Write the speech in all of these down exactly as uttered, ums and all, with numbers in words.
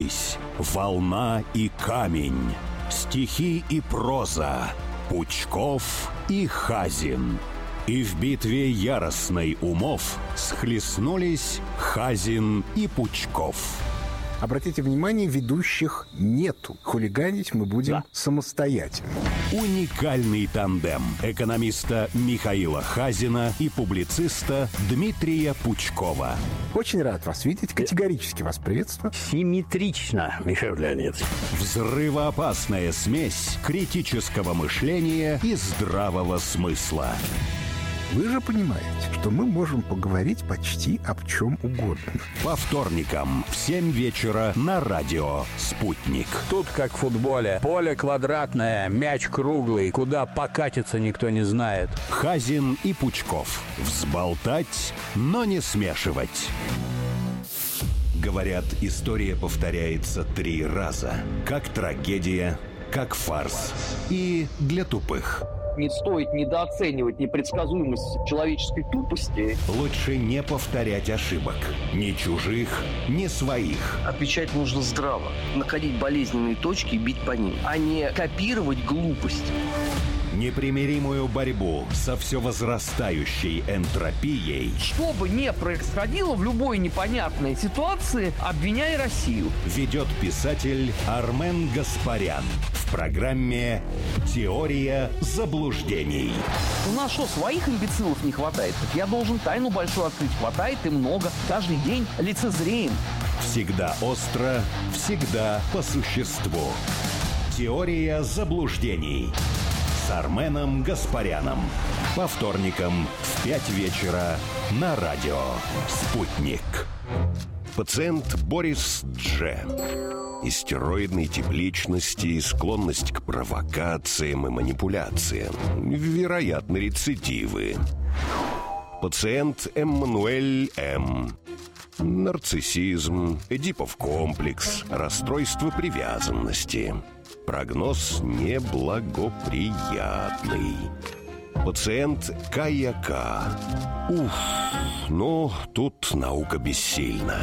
Сплелись волна и камень, стихи и проза, Пучков и Хазин. И в битве яростной умов схлестнулись Хазин и Пучков. Обратите внимание, ведущих нету. Хулиганить мы будем да. самостоятельно. Уникальный тандем экономиста Михаила Хазина и публициста Дмитрия Пучкова. Очень рад вас видеть. Категорически вас приветствую. Симметрично, Михаил Леонидович. Взрывоопасная смесь критического мышления и здравого смысла. Вы же понимаете, что мы можем поговорить почти об чем угодно. По вторникам в семь вечера на радио «Спутник». Тут как в футболе. Поле квадратное, мяч круглый. Куда покатиться, никто не знает. Хазин и Пучков. Взболтать, но не смешивать. Говорят, история повторяется три раза. Как трагедия, как фарс и для тупых. Не стоит недооценивать непредсказуемость человеческой тупости. Лучше не повторять ошибок. Ни чужих, ни своих. Отвечать нужно здраво. Находить болезненные точки и бить по ним, а не копировать глупость. Непримиримую борьбу со все возрастающей энтропией. Что бы ни происходило в любой непонятной ситуации, обвиняй Россию. Ведет писатель Армен Гаспарян в программе «Теория заблуждений». У нас что, своих имбецилов не хватает? Так я должен тайну большую открыть. Хватает и много. Каждый день лицезреем. Всегда остро, всегда по существу. «Теория заблуждений». С Арменом Гаспаряном. По вторникам в пять вечера на радио «Спутник». Пациент Борис Дж. Истероидной тепличности и склонность к провокациям и манипуляциям. Вероятно, рецидивы. Пациент Эммануэль М. Нарциссизм, Эдипов комплекс, расстройство привязанности. Прогноз неблагоприятный. Пациент Каяка. Уф, ну, тут наука бессильна.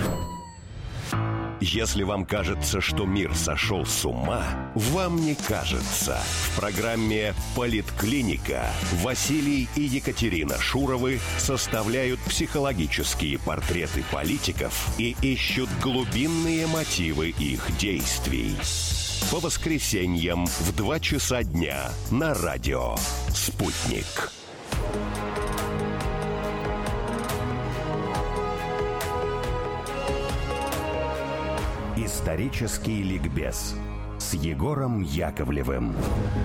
Если вам кажется, что мир сошел с ума, вам не кажется. В программе «Политклиника» Василий и Екатерина Шуровы составляют психологические портреты политиков и ищут глубинные мотивы их действий. По воскресеньям в два часа дня на радио «Спутник». Исторический ликбез с Егором Яковлевым.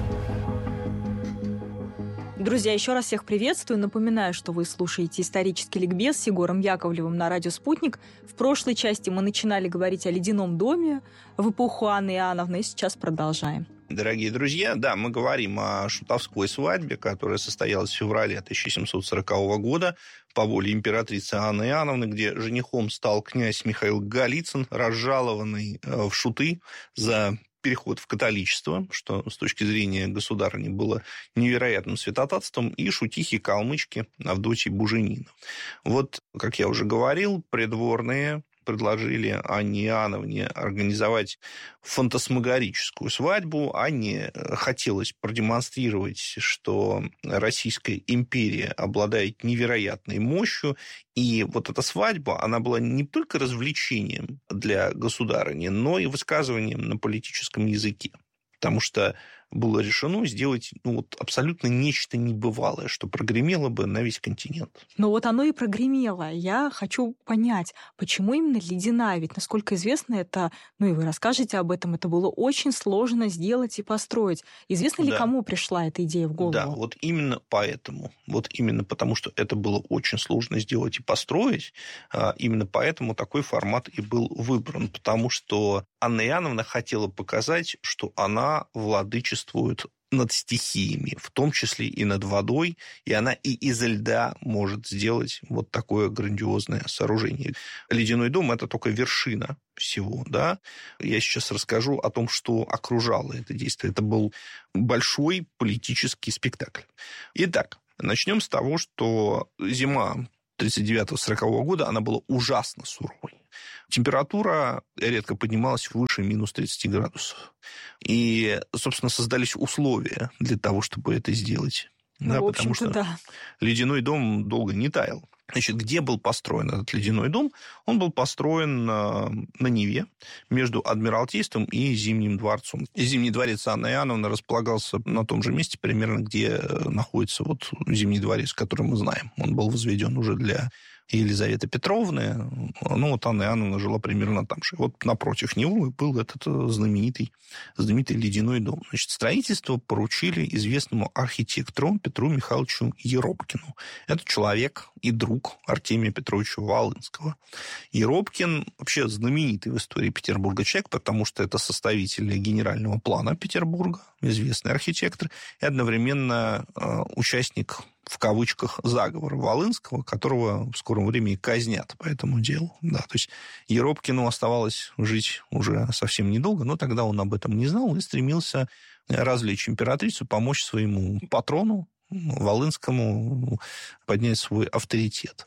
Друзья, еще раз всех приветствую. Напоминаю, что вы слушаете исторический ликбез с Егором Яковлевым на радио «Спутник». В прошлой части мы начинали говорить о ледяном доме в эпоху Анны Иоанновны, и сейчас продолжаем. Дорогие друзья, да, мы говорим о шутовской свадьбе, которая состоялась в феврале тысяча семьсот сорокового года по воле императрицы Анны Иоанновны, где женихом стал князь Михаил Голицын, разжалованный в шуты за переход в католичество, что с точки зрения государыни было невероятным святотатством, и шутихи-калмычки Авдотьи Буженина. Вот, как я уже говорил, придворные предложили Анне Иоанновне организовать фантасмагорическую свадьбу. Анне хотелось продемонстрировать, что Российская империя обладает невероятной мощью, и вот эта свадьба, она была не только развлечением для государыни, но и высказыванием на политическом языке. Потому что было решено сделать ну, вот, абсолютно нечто небывалое, что прогремело бы на весь континент. Ну вот оно и прогремело. Я хочу понять, почему именно ледяная? Ведь, насколько известно, это, ну и вы расскажете об этом, это было очень сложно сделать и построить. Известно ли, да. кому пришла эта идея в голову? Да, вот именно поэтому, вот именно потому, что это было очень сложно сделать и построить, именно поэтому такой формат и был выбран, потому что Анна Иоанновна хотела показать, что она владычествует над стихиями, в том числе и над водой, и она и из льда может сделать вот такое грандиозное сооружение. Ледяной дом – это только вершина всего, да. Я сейчас расскажу о том, что окружало это действие. Это был большой политический спектакль. Итак, начнем с того, что зима тридцать девятого сорокового года, она была ужасно суровой. Температура редко поднималась выше минус тридцати градусов. И, собственно, создались условия для того, чтобы это сделать. Ну, да, в потому что да. ледяной дом долго не таял. Значит, где был построен этот ледяной дом? Он был построен на, на Неве между Адмиралтейством и Зимним дворцом. И Зимний дворец Анны Иоанновны располагался на том же месте, примерно, где находится вот Зимний дворец, который мы знаем. Он был возведен уже для Елизаветы Петровны. Ну, вот Анна Иоанновна жила примерно там же. Вот напротив него был этот знаменитый, знаменитый ледяной дом. Значит, строительство поручили известному архитектору Петру Михайловичу Еропкину. Это человек и друг Артемия Петровича Волынского. Еропкин вообще знаменитый в истории Петербурга человек, потому что это составитель генерального плана Петербурга, известный архитектор, и одновременно э, участник в кавычках заговора Волынского, которого в скором времени казнят по этому делу. Да, то есть Еропкину оставалось жить уже совсем недолго, но тогда он об этом не знал и стремился развлечь императрицу, помочь своему патрону Волынскому поднять свой авторитет.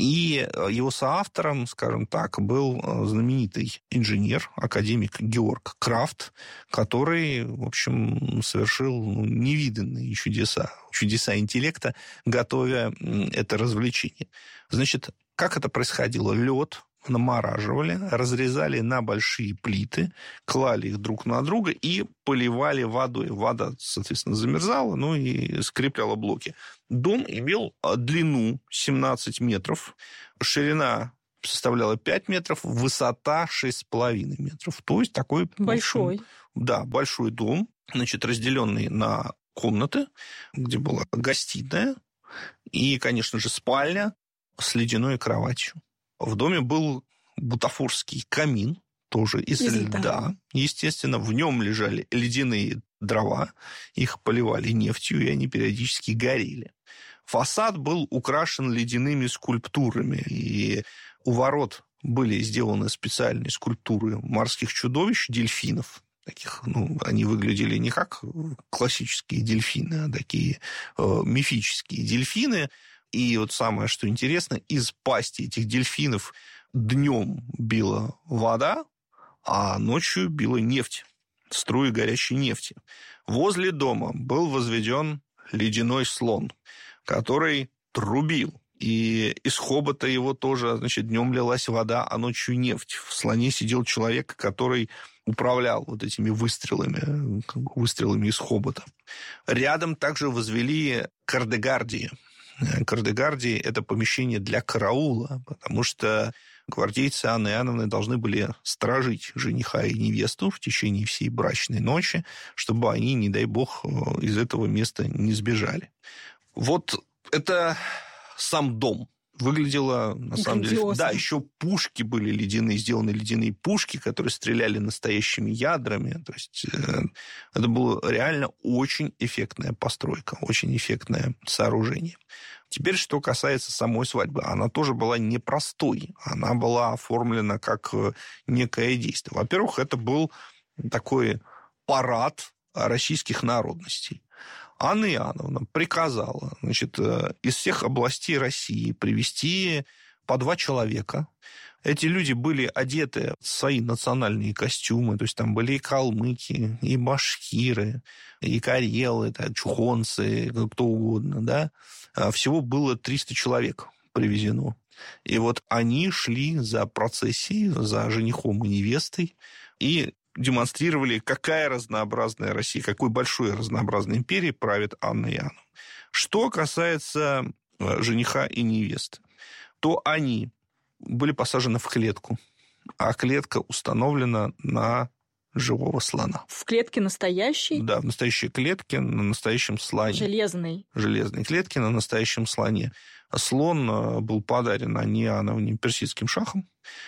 И его соавтором, скажем так, был знаменитый инженер, академик Георг Крафт, который, в общем, совершил невиданные чудеса, чудеса интеллекта, готовя это развлечение. Значит, как это происходило? Лед намораживали, разрезали на большие плиты, клали их друг на друга и поливали водой. Вода, соответственно, замерзала, ну и скрепляла блоки. Дом имел длину семнадцать метров, ширина составляла пять метров, высота шесть с половиной метров. То есть такой... Большой. Общем, да, большой дом, значит, разделенный на комнаты, где была гостиная и, конечно же, спальня с ледяной кроватью. В доме был бутафорский камин, тоже из, из льда. льда. Естественно, в нем лежали ледяные дрова, их поливали нефтью, и они периодически горели. Фасад был украшен ледяными скульптурами, и у ворот были сделаны специальные скульптуры морских чудовищ, дельфинов. Таких, ну, они выглядели не как классические дельфины, а такие э, мифические дельфины. И вот самое, что интересно, из пасти этих дельфинов днем била вода, а ночью била нефть, струи горящей нефти. Возле дома был возведен ледяной слон, который трубил. И из хобота его тоже, значит, днем лилась вода, а ночью нефть. В слоне сидел человек, который управлял вот этими выстрелами, выстрелами из хобота. Рядом также возвели кардегардии. Кардегардии – это помещение для караула, потому что гвардейцы Анны Иоанновны должны были сторожить жениха и невесту в течение всей брачной ночи, чтобы они, не дай бог, из этого места не сбежали. Вот это сам дом. Выглядело, на самом деле... Да, еще пушки были ледяные, сделаны ледяные пушки, которые стреляли настоящими ядрами. То есть э, это была реально очень эффектная постройка, очень эффектное сооружение. Теперь, что касается самой свадьбы. Она тоже была непростой. Она была оформлена как некое действие. Во-первых, это был такой парад российских народностей. Анна Иоанновна приказала, значит, из всех областей России привезти по два человека. Эти люди были одеты в свои национальные костюмы, то есть там были и калмыки, и башкиры, и карелы, и чухонцы, кто угодно, да. Всего было триста человек привезено. И вот они шли за процессией, за женихом и невестой, и демонстрировали, какая разнообразная Россия, какой большой разнообразной империей правит Анна Иоанновна. Что касается жениха и невесты, то они были посажены в клетку, а клетка установлена на живого слона. В клетке настоящей? Да, в настоящей клетке, на настоящем слоне. Железной. Железной клетке на настоящем слоне. Слон был подарен Анне Иоанновне персидским шахом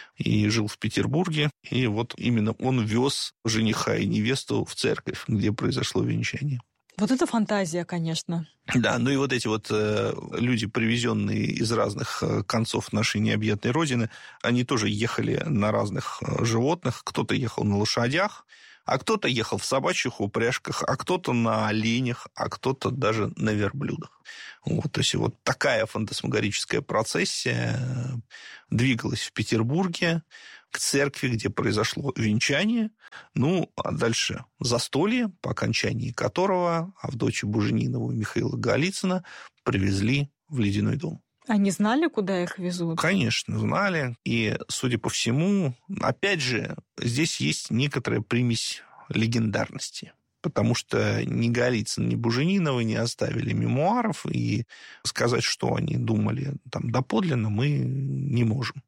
и жил в Петербурге. И вот именно он вез жениха и невесту в церковь, где произошло венчание. Вот это фантазия, конечно. Да, ну и вот эти вот э, люди, привезенные из разных концов нашей необъятной родины, они тоже ехали на разных животных. Кто-то ехал на лошадях, А кто-то ехал в собачьих упряжках, а кто-то на оленях, а кто-то даже на верблюдах. Вот, то есть вот такая фантасмагорическая процессия двигалась в Петербурге к церкви, где произошло венчание. Ну, а дальше застолье, по окончании которого Авдотью Буженинову и Михаила Голицына привезли в Ледяной дом. Они знали, куда их везут? Конечно, знали. И, судя по всему, опять же, здесь есть некоторая примесь легендарности. Потому что ни Голицын, ни Буженинова не оставили мемуаров, и сказать, что они думали там доподлинно, мы не можем.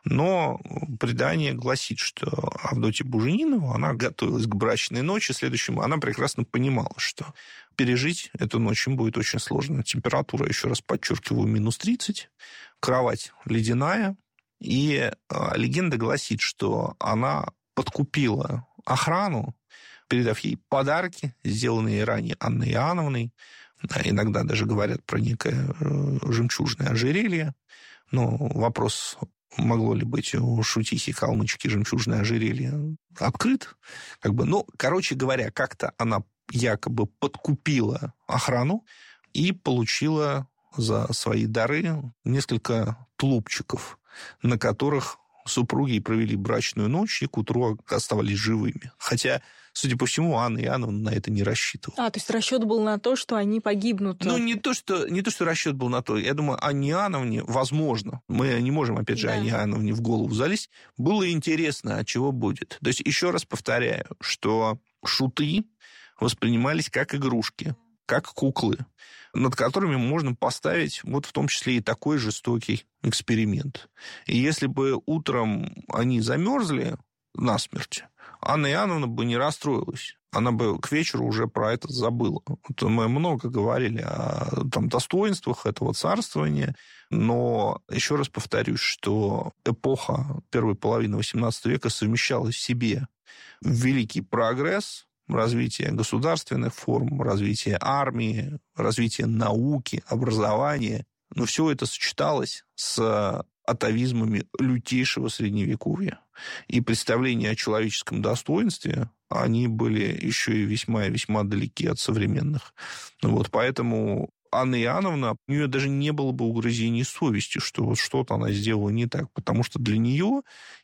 Но предание гласит, что Авдотья Буженинова, она готовилась к брачной ночи, следующему она прекрасно понимала, что пережить эту ночь им будет очень сложно. Температура, еще раз подчеркиваю, минус тридцать, кровать ледяная, и легенда гласит, что она подкупила охрану, передав ей подарки, сделанные ранее Анной Иоанновной. Иногда даже говорят про некое жемчужное ожерелье. Но вопрос, могло ли быть у шутихи-калмычки жемчужное ожерелье, открыт. Как бы, ну, короче говоря, как-то она якобы подкупила охрану и получила за свои дары несколько тулупчиков, на которых супруги провели брачную ночь и к утру оставались живыми. Хотя, судя по всему, Анна Иоанновна на это не рассчитывала. А, то есть расчет был на то, что они погибнут? Ну, не то, что, не то, что расчет был на то. Я думаю, Анне Иоанновне, возможно, мы не можем, опять же, да. Анне Иоанновне в голову залезть, было интересно, от чего будет. То есть, еще раз повторяю, что шуты воспринимались как игрушки, как куклы, над которыми можно поставить вот в том числе и такой жестокий эксперимент. И если бы утром они замерзли насмерть, Анна Иоанновна бы не расстроилась. Она бы к вечеру уже про это забыла. Вот мы много говорили о там, достоинствах этого царствования, но еще раз повторюсь, что эпоха первой половины восемнадцатого века совмещала в себе великий прогресс, развитие государственных форм, развитие армии, развитие науки, образования. Но все это сочеталось с атавизмами лютейшего Средневековья. И представления о человеческом достоинстве, они были еще и весьма и весьма далеки от современных. Вот поэтому Анна Иоанновна, у нее даже не было бы угрызений совести, что вот что-то она сделала не так, потому что для нее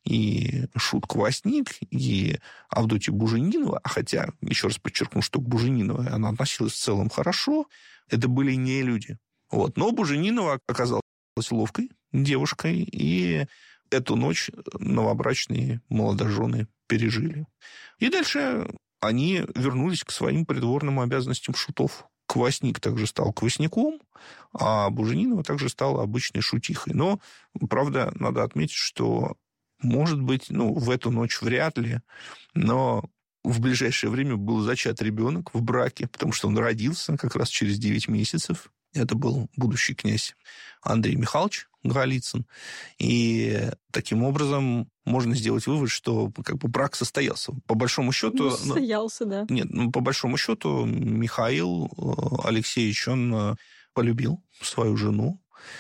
и Шут-Квасник, и Авдотья Буженинова, хотя, еще раз подчеркну, что к Бужениновой она относилась в целом хорошо, это были не люди. Вот. Но Буженинова оказалась ловкой девушкой, и эту ночь новобрачные молодожены пережили. И дальше они вернулись к своим придворным обязанностям шутов. Квасник также стал квасняком, а Буженинова также стала обычной шутихой. Но, правда, надо отметить, что, может быть, ну, в эту ночь вряд ли, но в ближайшее время был зачат ребенок в браке, потому что он родился как раз через девять месяцев. Это был будущий князь Андрей Михайлович Голицын. И таким образом можно сделать вывод, что как бы брак состоялся. По большому счету... Ну, состоялся, да. Нет, ну, по большому счету Михаил Алексеевич, он полюбил свою жену.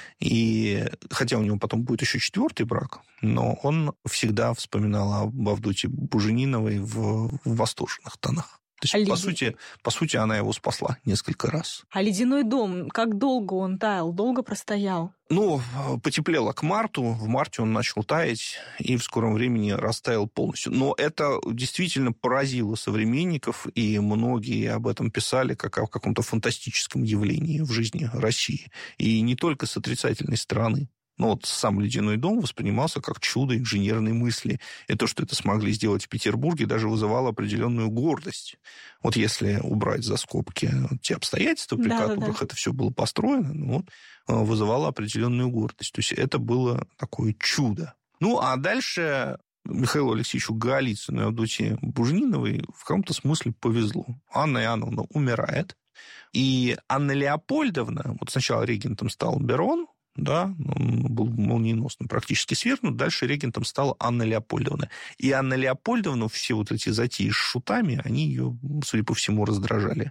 И хотя у него потом будет еще четвертый брак, но он всегда вспоминал об Авдотье Бужениновой в, в восторженных тонах. То есть, а по, лед... сути, по сути, она его спасла несколько раз. А ледяной дом, как долго он таял? Долго простоял? Ну, потеплело к марту. В марте он начал таять и в скором времени растаял полностью. Но это действительно поразило современников, и многие об этом писали как о каком-то фантастическом явлении в жизни России. И не только с отрицательной стороны. Но вот сам ледяной дом воспринимался как чудо инженерной мысли. И то, что это смогли сделать в Петербурге, даже вызывало определенную гордость. Вот если убрать за скобки те обстоятельства, при да, которых да. это все было построено, ну, вот, вызывало определенную гордость. То есть это было такое чудо. Ну, а дальше Михаилу Алексеевичу Голицыну и Авдотье Бужениновой в каком-то смысле повезло. Анна Иоанновна умирает, и Анна Леопольдовна, вот сначала регентом стал Берон, да, он был молниеносно практически свергнут. Дальше регентом стала Анна Леопольдовна. И Анна Леопольдовна, все вот эти затеи с шутами, они ее, судя по всему, раздражали.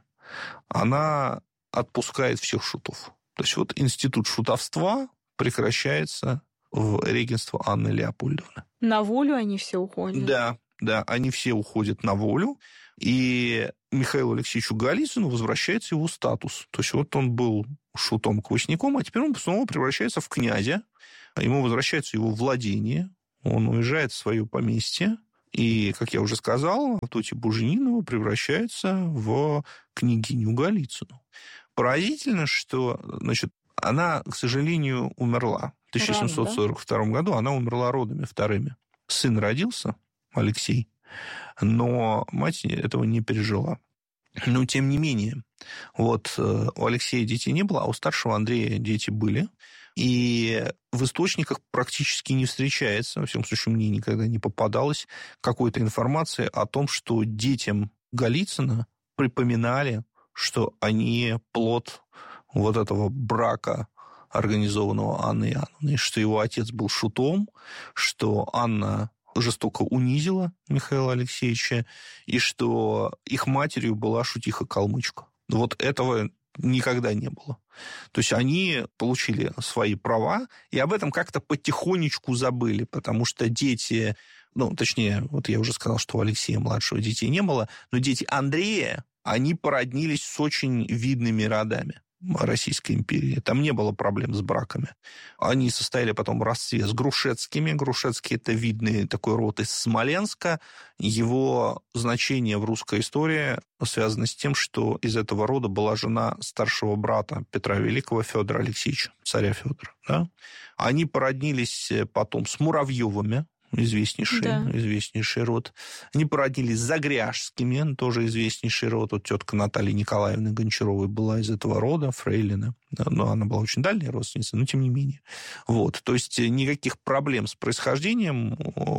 Она отпускает всех шутов. То есть вот институт шутовства прекращается в регенство Анны Леопольдовны. На волю они все уходят? Да, да, они все уходят на волю, и Михаилу Алексеевичу Голицыну возвращается его статус. То есть вот он был шутом-квасником, а теперь он снова превращается в князя, ему возвращается его владение, он уезжает в свое поместье, и, как я уже сказал, Авдотья Буженинова превращается в княгиню Голицыну. Поразительно, что, значит, она, к сожалению, умерла. В тысяча семьсот сорок втором году она умерла родами вторыми. Сын родился, Алексей, но мать этого не пережила. Но, тем не менее, вот у Алексея детей не было, а у старшего Андрея дети были. И в источниках практически не встречается, во всяком случае, мне никогда не попадалось какой-то информации о том, что детям Голицына припоминали, что они плод вот этого брака, организованного Анной Иоанновной, что его отец был шутом, что Анна жестоко унизила Михаила Алексеевича, и что их матерью была шутиха-калмычка. Вот этого никогда не было. То есть они получили свои права, и об этом как-то потихонечку забыли, потому что дети, ну, точнее, вот я уже сказал, что у Алексея-младшего детей не было, но дети Андрея, они породнились с очень видными родами Российской империи. Там не было проблем с браками. Они состояли потом в родстве с Грушецкими. Грушецкий – это видный такой род из Смоленска. Его значение в русской истории связано с тем, что из этого рода была жена старшего брата Петра Великого, Федора Алексеевича, царя Федора. Да? Они породнились потом с Муравьевыми, известнейший, да. известнейший род. Они породнились с Загряжскими, тоже известнейший род. Вот тетка Наталья Николаевна Гончаровой была из этого рода, фрейлина. Но она была очень дальняя родственница, но тем не менее. Вот. То есть никаких проблем с происхождением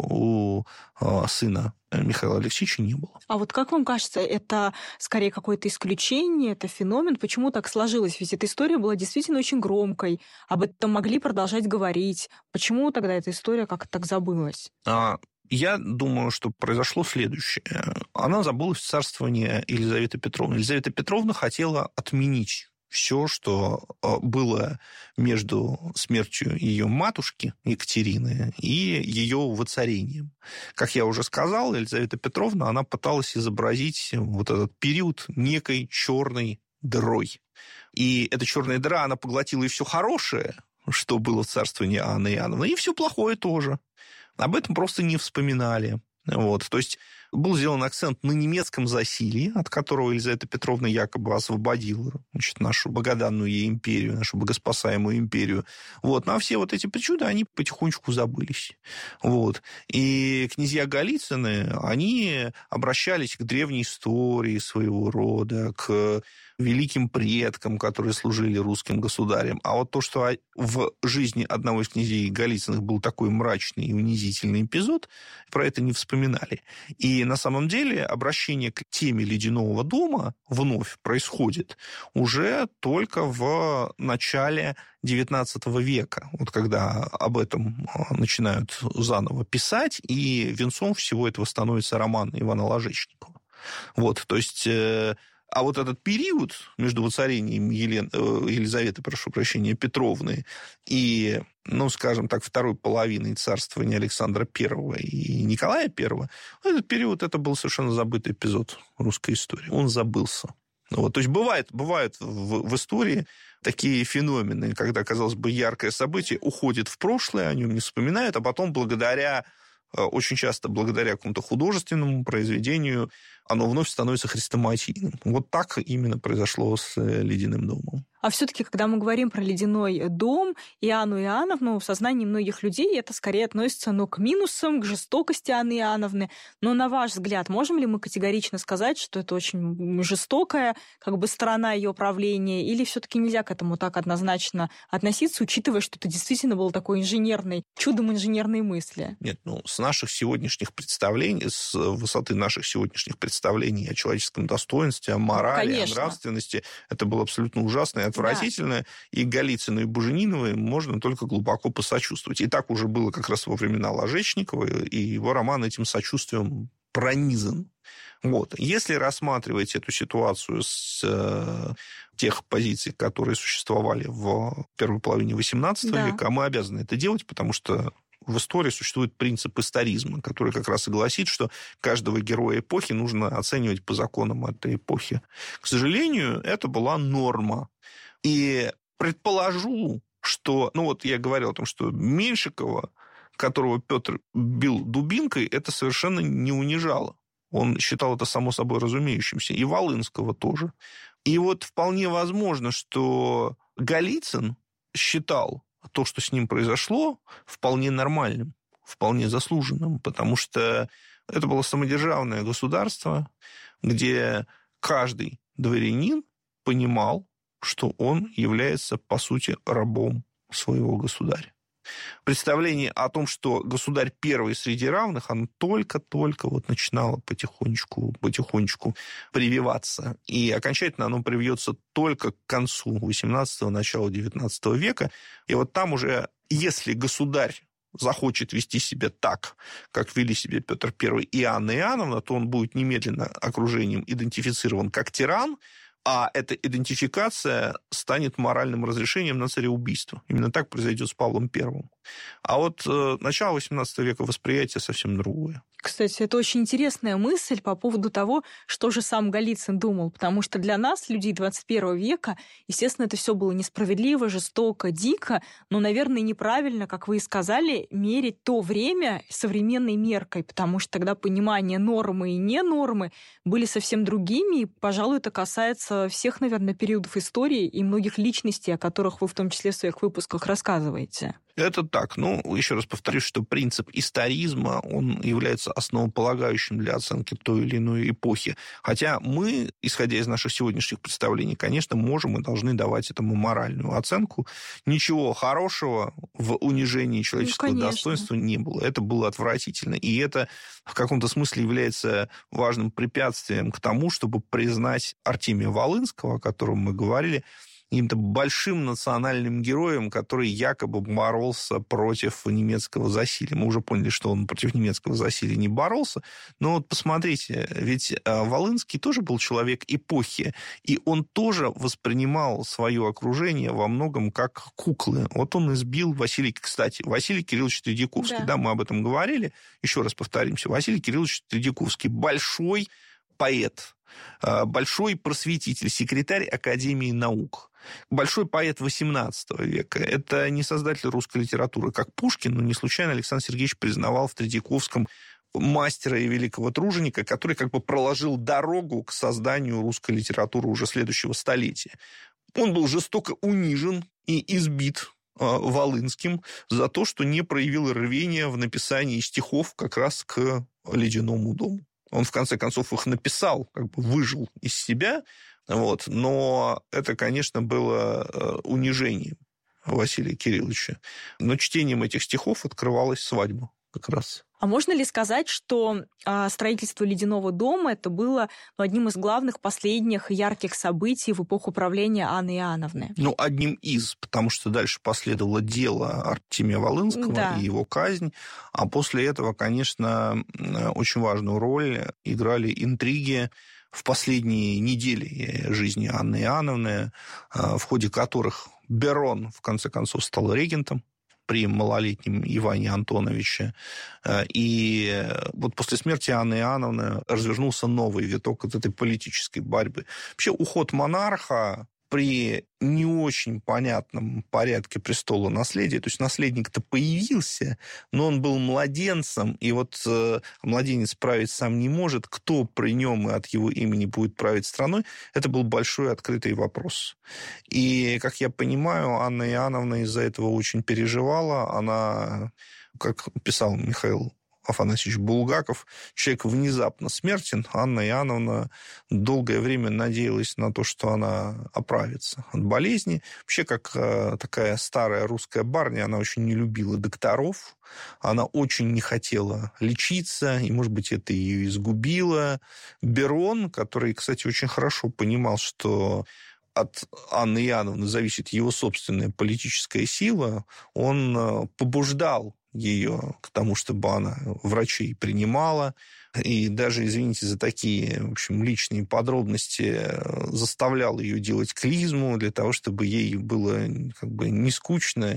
у сына Михаила Алексеевича не было. А вот как вам кажется, это скорее какое-то исключение, это феномен? Почему так сложилось? Ведь эта история была действительно очень громкой, об этом могли продолжать говорить. Почему тогда эта история как-то так забылась? А... Я думаю, что произошло следующее. Она забылась в царствовании Елизаветы Петровны. Елизавета Петровна хотела отменить все, что было между смертью ее матушки Екатерины и ее воцарением. Как я уже сказал, Елизавета Петровна, она пыталась изобразить вот этот период некой черной дырой. И эта черная дыра, она поглотила и все хорошее, что было в царствовании Анны Иоанновны, и все плохое тоже. Об этом просто не вспоминали. Вот. То есть был сделан акцент на немецком засилье, от которого Елизавета Петровна якобы освободила, значит, нашу богоданную ей империю, нашу богоспасаемую империю. Вот. Ну, а все вот эти причуды, они потихонечку забылись. Вот. И князья Голицыны, они обращались к древней истории своего рода, к великим предкам, которые служили русским государям. А вот то, что в жизни одного из князей Голицыных был такой мрачный и унизительный эпизод, про это не вспоминали. И на самом деле обращение к теме Ледяного дома вновь происходит уже только в начале девятнадцатого века, вот когда об этом начинают заново писать, и венцом всего этого становится роман Ивана Ложечникова. Вот, то есть... А вот этот период между воцарением Елен... Елизаветы, прошу прощения, Петровны и, ну, скажем так, второй половиной царствования Александра Первого и Николая Первого, этот период, это был совершенно забытый эпизод русской истории. Он забылся. Вот. То есть бывает, бывают в, в истории такие феномены, когда, казалось бы, яркое событие уходит в прошлое, о нем не вспоминают, а потом благодаря, очень часто благодаря какому-то художественному произведению, оно вновь становится хрестоматийным. Вот так именно произошло с «Ледяным домом». А все-таки, когда мы говорим про «Ледяной дом» и Анну Иоанновну, в сознании многих людей это скорее относится, ну, к минусам, к жестокости Анны Иоанновны. Но на ваш взгляд, можем ли мы категорично сказать, что это очень жестокая как бы сторона ее правления, или все-таки нельзя к этому так однозначно относиться, учитывая, что это действительно был такой инженерный, чудом инженерной мысли? Нет, ну, с наших сегодняшних представлений, с высоты наших сегодняшних представлений о человеческом достоинстве, о морали, Конечно. о нравственности, это было абсолютно ужасно и отвратительно, да. И Голицыну, и Бужениновой можно только глубоко посочувствовать. И так уже было как раз во времена Ложечникова, и его роман этим сочувствием пронизан. Вот. Если рассматривать эту ситуацию с э, тех позиций, которые существовали в первой половине восемнадцатого да. века, мы обязаны это делать, потому что в истории существует принцип историзма, который как раз и гласит, что каждого героя эпохи нужно оценивать по законам этой эпохи. К сожалению, это была норма. И предположу, что... Ну, вот я говорил о том, что Меньшикова, которого Петр бил дубинкой, это совершенно не унижало. Он считал это само собой разумеющимся. И Волынского тоже. И вот вполне возможно, что Голицын считал то, что с ним произошло, вполне нормальным, вполне заслуженным, потому что это было самодержавное государство, где каждый дворянин понимал, что он является, по сути, рабом своего государя. Представление о том, что государь первый среди равных, оно только-только вот начинало потихонечку, потихонечку прививаться. И окончательно оно привьется только к концу восемнадцатого, начала девятнадцатого века. И вот там уже, если государь захочет вести себя так, как вели себя Петр Первый и Анна Иоанновна, то он будет немедленно окружением идентифицирован как тиран, а эта идентификация станет моральным разрешением на цареубийство. Именно так произойдет с Павлом Первым. А вот э, начало восемнадцатого века восприятие совсем другое. Кстати, это очень интересная мысль по поводу того, что же сам Голицын думал, потому что для нас, людей двадцать первого века, естественно, это все было несправедливо, жестоко, дико, но, наверное, неправильно, как вы и сказали, мерить то время современной меркой, потому что тогда понимание нормы и не нормы были совсем другими, и, пожалуй, это касается всех, наверное, периодов истории и многих личностей, о которых вы в том числе в своих выпусках рассказываете. Это так. Ну, еще раз повторюсь, что принцип историзма, он является основополагающим для оценки той или иной эпохи. Хотя мы, исходя из наших сегодняшних представлений, конечно, можем и должны давать этому моральную оценку. Ничего хорошего в унижении человеческого ну, достоинства не было. Это было отвратительно. И это в каком-то смысле является важным препятствием к тому, чтобы признать Артемия Волынского, о котором мы говорили, каким-то большим национальным героем, который якобы боролся против немецкого засилия. Мы уже поняли, что он против немецкого засилия не боролся. Но вот посмотрите, ведь Волынский тоже был человек эпохи, и он тоже воспринимал свое окружение во многом как куклы. Вот он избил Василий... Кстати, Василий Кириллович Тредьяковский, да. да, мы об этом говорили. Еще раз повторимся. Василий Кириллович Тредьяковский, большой поэт, большой просветитель, секретарь Академии наук, большой поэт восемнадцатого века. Это не создатель русской литературы, как Пушкин, но не случайно Александр Сергеевич признавал в Тредьяковском мастера и великого труженика, который как бы проложил дорогу к созданию русской литературы уже следующего столетия. Он был жестоко унижен и избит Волынским за то, что не проявил рвения в написании стихов как раз к «Ледяному дому». Он, в конце концов, их написал, как бы выжил из себя, вот, но это, конечно, было унижением Василия Кирилловича. Но чтением этих стихов открывалась свадьба как раз. А можно ли сказать, что а, строительство Ледяного дома это было ну, одним из главных последних ярких событий в эпоху правления Анны Иоанновны? Ну, одним из, потому что дальше последовало дело Артемия Волынского да. и его казнь, а после этого, конечно, очень важную роль играли интриги в последние недели жизни Анны Иоанновны, в ходе которых Берон, в конце концов, стал регентом при малолетнем Иване Антоновиче. И вот после смерти Анны Иоанновны развернулся новый виток вот этой политической борьбы. Вообще уход монарха при не очень понятном порядке престола наследия, то есть наследник-то появился, но он был младенцем, и вот э, младенец править сам не может, кто при нем и от его имени будет править страной, это был большой открытый вопрос. И, как я понимаю, Анна Иоанновна из-за этого очень переживала, она, как писал Михаил Афанасьевич Булгаков, человек внезапно смертен. Анна Иоанновна долгое время надеялась на то, что она оправится от болезни. Вообще, как такая старая русская барыня, она очень не любила докторов, она очень не хотела лечиться, и, может быть, это ее изгубило. Берон, который, кстати, очень хорошо понимал, что от Анны Иоанновны зависит его собственная политическая сила, он побуждал ее к тому, чтобы она врачей принимала, и даже, извините за такие, в общем, личные подробности, заставлял ее делать клизму для того, чтобы ей было как бы не скучно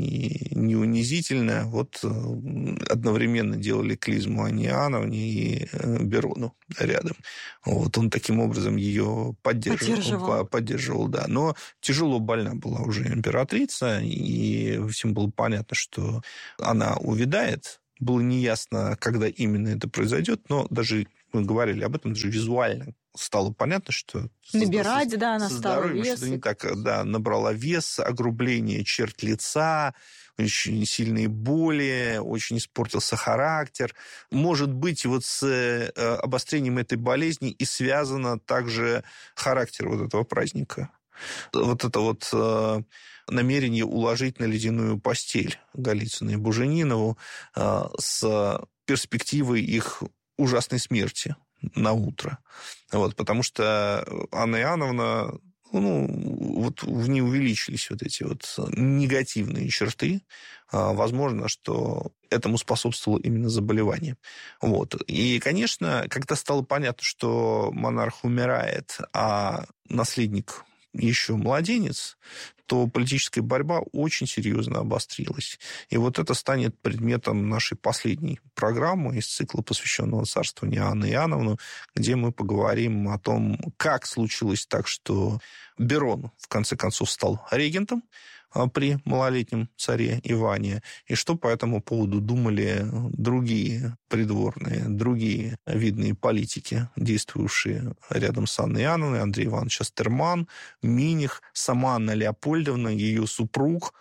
и не унизительно. Вот одновременно делали клизму Анне Иоанновне и Берону рядом. Вот он таким образом ее поддерживал. Поддерживал. поддерживал да. Но тяжело больна была уже императрица, и всем было понятно, что она увядает. Было неясно, когда именно это произойдет, но даже мы говорили об этом, даже визуально стало понятно, что... Набирать, со, да, она стала вес. Что не так, да, набрала вес, огрубление черт лица, очень сильные боли, очень испортился характер. Может быть, вот с э, обострением этой болезни и связано также характер вот этого праздника. Вот это вот э, намерение уложить на ледяную постель Голицына и Буженинову э, с перспективой их ужасной смерти на утро. Вот, потому что Анна Иоанновна, ну, вот в ней увеличились вот эти вот негативные черты. Э, возможно, что этому способствовало именно заболевание. Вот. И, конечно, когда стало понятно, что монарх умирает, а наследник еще младенец, то политическая борьба очень серьезно обострилась. И вот это станет предметом нашей последней программы из цикла, посвященного царствованию Анны Иоанновны, где мы поговорим о том, как случилось так, что Берон, в конце концов, стал регентом при малолетнем царе Иване, и что по этому поводу думали другие придворные, другие видные политики, действующие рядом с Анной Иоанновной: Андрей Иванович Астерман, Миних, сама Анна Леопольдовна, ее супруг,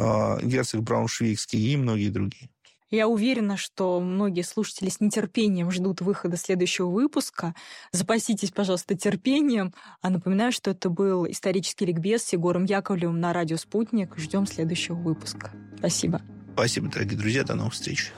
герцог Брауншвейгский и многие другие. Я уверена, что многие слушатели с нетерпением ждут выхода следующего выпуска. Запаситесь, пожалуйста, терпением. А напоминаю, что это был исторический ликбез с Егором Яковлевым на радио «Спутник». Ждем следующего выпуска. Спасибо. Спасибо, дорогие друзья. До новых встреч.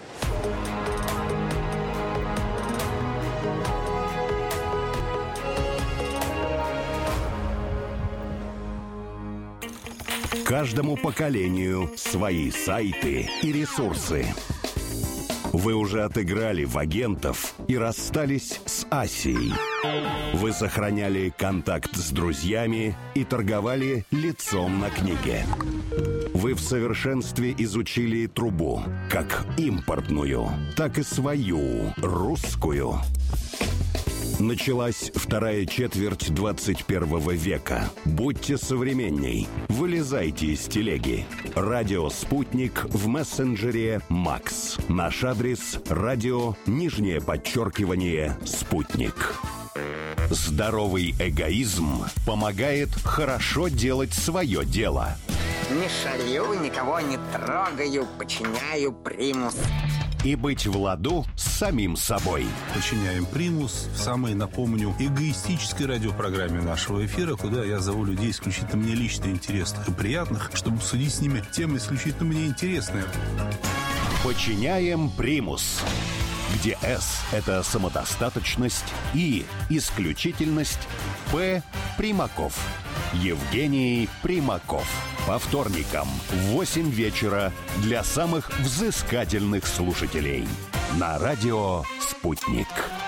Каждому поколению свои сайты и ресурсы. Вы уже отыграли в агентов и расстались с Асией. Вы сохраняли контакт с друзьями и торговали лицом на книге. Вы в совершенстве изучили трубу, как импортную, так и свою, русскую. Началась вторая четверть двадцать первого века. Будьте современней. Вылезайте из телеги. Радио «Спутник» в мессенджере «Макс». Наш адрес – радио, нижнее подчеркивание, «Спутник». Здоровый эгоизм помогает хорошо делать свое дело. Не шалю, никого не трогаю, подчиняю примус. И быть в ладу с самим собой. Подчиняем примус в самой, напомню, эгоистической радиопрограмме нашего эфира, куда я зову людей исключительно мне лично интересных и приятных, чтобы обсудить с ними темы исключительно мне интересные. Подчиняем примус, где «С» — это самодостаточность, «И» — исключительность, «П» — Примаков. Евгений Примаков. По вторникам в восемь вечера для самых взыскательных слушателей. На радио «Спутник».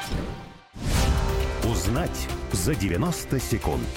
Узнать за девяносто секунд.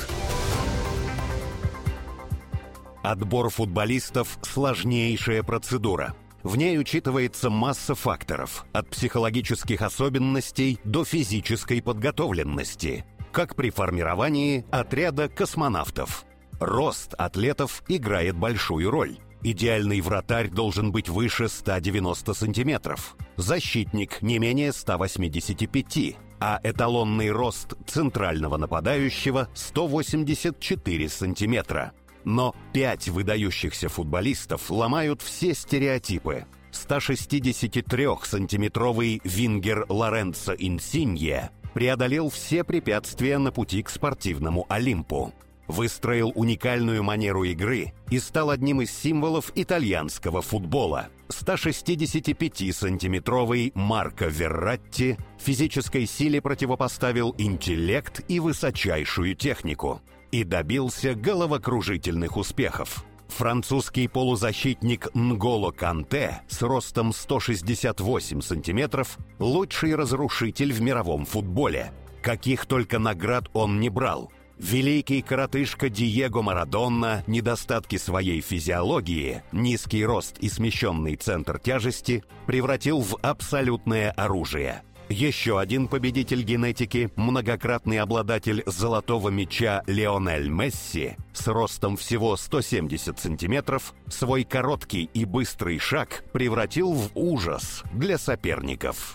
Отбор футболистов – сложнейшая процедура. В ней учитывается масса факторов, от психологических особенностей до физической подготовленности, как при формировании отряда космонавтов. Рост атлетов играет большую роль. Идеальный вратарь должен быть выше ста девяноста сантиметров, защитник не менее ста восьмидесяти пяти, а эталонный рост центрального нападающего сто восемьдесят четыре сантиметра. Но пять выдающихся футболистов ломают все стереотипы. стошестидесятитрёхсантиметровый вингер Лоренцо Инсинье преодолел все препятствия на пути к спортивному Олимпу. Выстроил уникальную манеру игры и стал одним из символов итальянского футбола. стошестидесятипятисантиметровый Марко Верратти физической силе противопоставил интеллект и высочайшую технику и добился головокружительных успехов. Французский полузащитник Нголо Канте с ростом сто шестьдесят восемь сантиметров – лучший разрушитель в мировом футболе. Каких только наград он не брал. Великий коротышка Диего Марадона недостатки своей физиологии, низкий рост и смещенный центр тяжести превратил в абсолютное оружие. Еще один победитель генетики, многократный обладатель золотого мяча Лионель Месси с ростом всего сто семьдесят сантиметров, свой короткий и быстрый шаг превратил в ужас для соперников.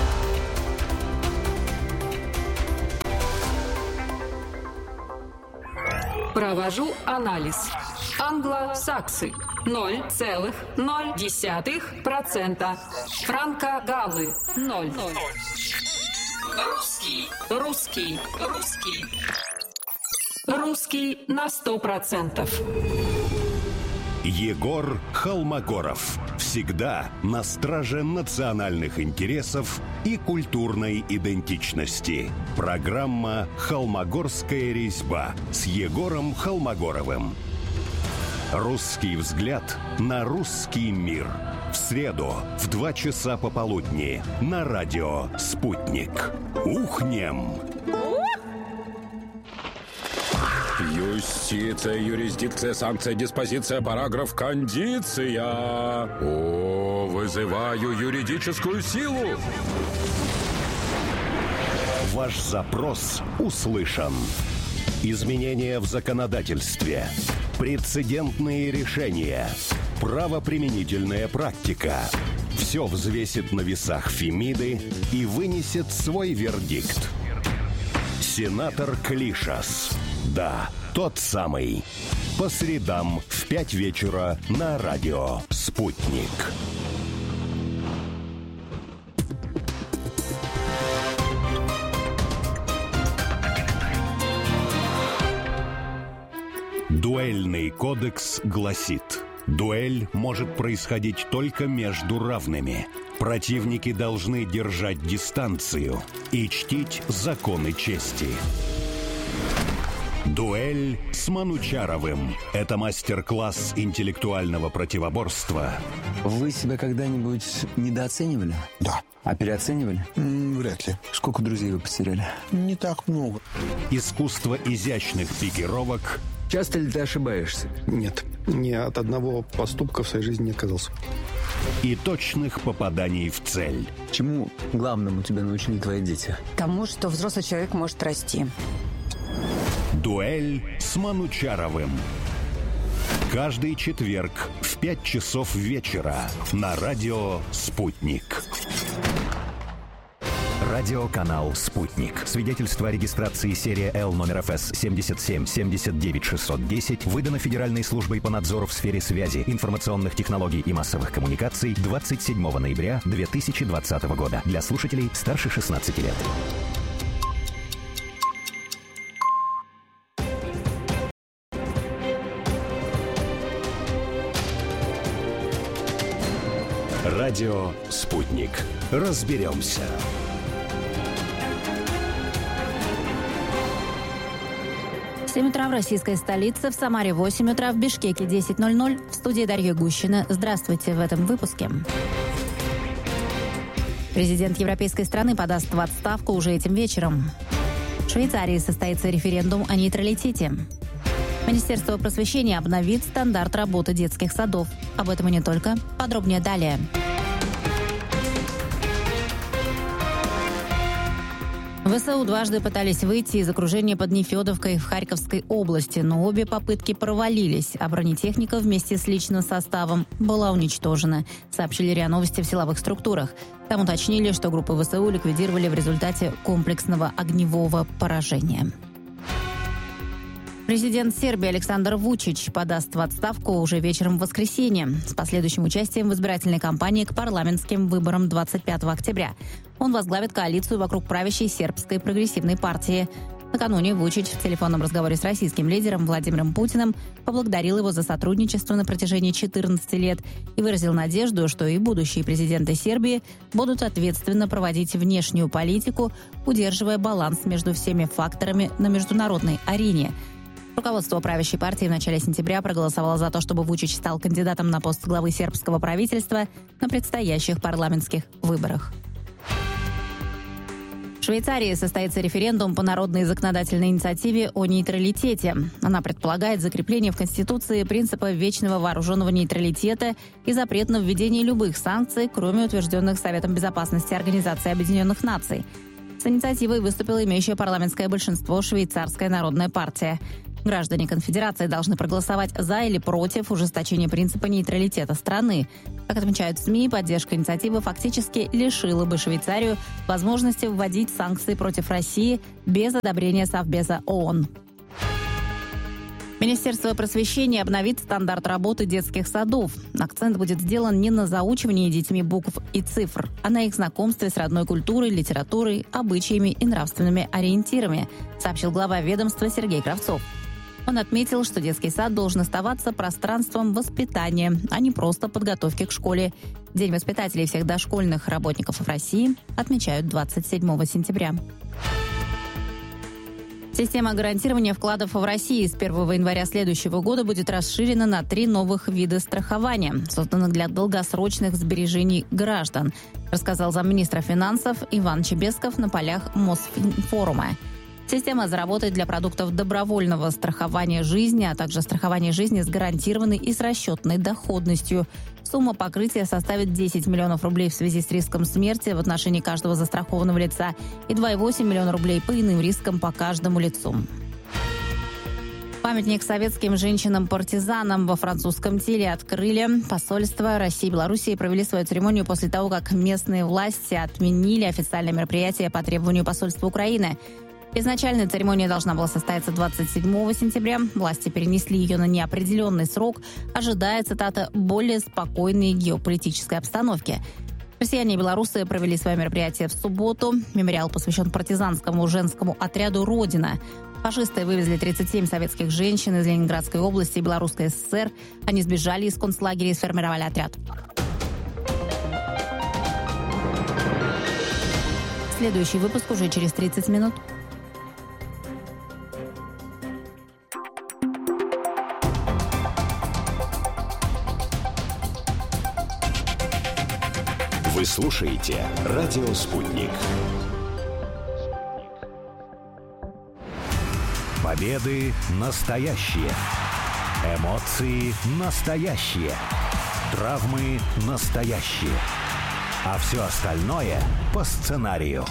Провожу анализ. Англосаксы ноль целых ноль десятых процента. Франко-галлы ноль. Русский, русский, русский. Русский на сто процентов. Егор Холмогоров. Всегда на страже национальных интересов и культурной идентичности. Программа «Холмогорская резьба» с Егором Холмогоровым. Русский взгляд на русский мир. В среду в два часа пополудни на радио «Спутник». Ухнем! Юстиция, юрисдикция, санкция, диспозиция, параграф, кондиция. О, вызываю юридическую силу. Ваш запрос услышан. Изменения в законодательстве. Прецедентные решения. Правоприменительная практика. Все взвесит на весах Фемиды и вынесет свой вердикт. Сенатор Клишас. Да, тот самый. По средам в пять вечера на радио «Спутник». Дуэльный кодекс гласит: дуэль может происходить только между равными. Противники должны держать дистанцию и чтить законы чести. Дуэль с Манучаровым. Это мастер-класс интеллектуального противоборства. Вы себя когда-нибудь недооценивали? Да. А переоценивали? М, вряд ли. Сколько друзей вы потеряли? Не так много. Искусство изящных пикировок. Часто ли ты ошибаешься? Нет. Ни от одного поступка в своей жизни не отказался. И точных попаданий в цель. Чему главному тебя научили твои дети? Тому, что взрослый человек может расти. Дуэль с Манучаровым. Каждый четверг в пять часов вечера на радио «Спутник». Радиоканал «Спутник». Свидетельство о регистрации серия Л номер эф эс семьдесят семь семьдесят девять шестьсот десять выдано Федеральной службой по надзору в сфере связи, информационных технологий и массовых коммуникаций двадцать седьмого ноября две тысячи двадцатого года. Для слушателей старше шестнадцати лет. Радио «Спутник». Разберемся. семь утра в российской столице, в Самаре восемь утра, в Бишкеке десять ноль ноль. В студии Дарья Гущина. Здравствуйте в этом выпуске. Президент европейской страны подаст в отставку уже этим вечером. В Швейцарии состоится референдум о нейтралитете. Министерство просвещения обновит стандарт работы детских садов. Об этом и не только. Подробнее далее. ВСУ дважды пытались выйти из окружения под Нефедовкой в Харьковской области, но обе попытки провалились, а бронетехника вместе с личным составом была уничтожена, сообщили РИА Новости в силовых структурах. Там уточнили, что группы ВСУ ликвидировали в результате комплексного огневого поражения. Президент Сербии Александр Вучич подаст в отставку уже вечером в воскресенье с последующим участием в избирательной кампании к парламентским выборам двадцать пятого октября. Он возглавит коалицию вокруг правящей сербской прогрессивной партии. Накануне Вучич в телефонном разговоре с российским лидером Владимиром Путиным поблагодарил его за сотрудничество на протяжении четырнадцати лет и выразил надежду, что и будущие президенты Сербии будут ответственно проводить внешнюю политику, удерживая баланс между всеми факторами на международной арене. Руководство правящей партии в начале сентября проголосовало за то, чтобы Вучич стал кандидатом на пост главы сербского правительства на предстоящих парламентских выборах. В Швейцарии состоится референдум по народной законодательной инициативе о нейтралитете. Она предполагает закрепление в Конституции принципа вечного вооруженного нейтралитета и запрет на введение любых санкций, кроме утвержденных Советом безопасности Организации Объединенных Наций. С инициативой выступила имеющая парламентское большинство Швейцарская народная партия. Граждане конфедерации должны проголосовать за или против ужесточения принципа нейтралитета страны. Как отмечают СМИ, поддержка инициативы фактически лишила бы Швейцарию возможности вводить санкции против России без одобрения Совбеза ООН. Министерство просвещения обновит стандарт работы детских садов. Акцент будет сделан не на заучивании детьми букв и цифр, а на их знакомстве с родной культурой, литературой, обычаями и нравственными ориентирами, сообщил глава ведомства Сергей Кравцов. Он отметил, что детский сад должен оставаться пространством воспитания, а не просто подготовки к школе. День воспитателей всех дошкольных работников в России отмечают двадцать седьмого сентября. Система гарантирования вкладов в России с первого января следующего года будет расширена на три новых вида страхования, созданных для долгосрочных сбережений граждан, рассказал замминистра финансов Иван Чебесков на полях Мосфинфорума. Система заработает для продуктов добровольного страхования жизни, а также страхования жизни с гарантированной и с расчетной доходностью. Сумма покрытия составит десять миллионов рублей в связи с риском смерти в отношении каждого застрахованного лица и два целых восемь десятых миллиона рублей по иным рискам по каждому лицу. Памятник советским женщинам-партизанам во французском Тиле открыли. Посольства России и Белоруссии провели свою церемонию после того, как местные власти отменили официальное мероприятие по требованию посольства Украины. Изначально церемония должна была состояться двадцать седьмого сентября. Власти перенесли ее на неопределенный срок, ожидая, цитата, «более спокойной геополитической обстановки». Россияне и белорусы провели свое мероприятие в субботу. Мемориал посвящен партизанскому женскому отряду «Родина». Фашисты вывезли тридцать семь советских женщин из Ленинградской области и Белорусской ССР. Они сбежали из концлагеря и сформировали отряд. Следующий выпуск уже через тридцать минут. Вы слушаете «Радио Спутник». Победы настоящие. Эмоции настоящие. Травмы настоящие. А все остальное по сценарию.